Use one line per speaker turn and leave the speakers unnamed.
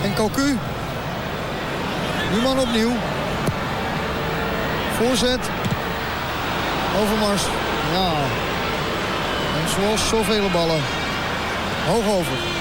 En Cocu. Numan opnieuw. Voorzet. Overmars. Ja. En zoals zoveel ballen. Hoog over.